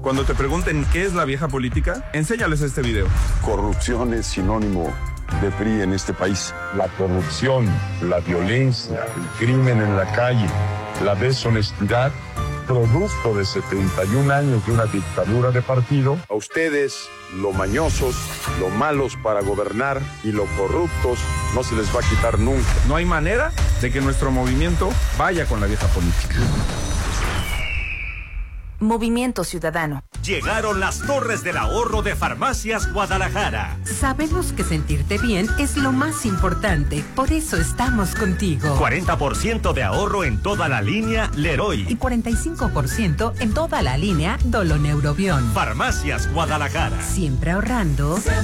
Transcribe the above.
Cuando te pregunten qué es la vieja política, enséñales este video. Corrupción es sinónimo de PRI en este país. La corrupción, la violencia, el crimen en la calle, la deshonestidad, producto de 71 años de una dictadura de partido. A ustedes, lo mañosos, lo malos para gobernar y lo corruptos, no se les va a quitar nunca. No hay manera de que nuestro movimiento vaya con la vieja política. Movimiento Ciudadano. Llegaron las Torres del Ahorro de Farmacias Guadalajara. Sabemos que sentirte bien es lo más importante, por eso estamos contigo. 40% de ahorro en toda la línea Leroy. Y 45% en toda la línea Doloneurobión. Farmacias Guadalajara. Siempre ahorrando.